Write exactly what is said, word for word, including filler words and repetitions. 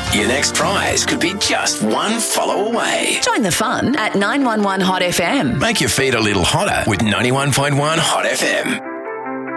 Your next prize could be just one follow away. Join the fun at nine one one Hot F M. Make your feed a little hotter with ninety-one point one Hot F M.